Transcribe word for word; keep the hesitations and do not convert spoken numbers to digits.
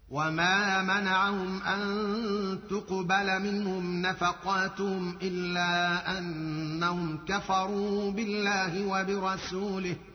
وما منعهم أن تقبل منهم نفقاتهم إلا أنهم كفروا بالله وبرسوله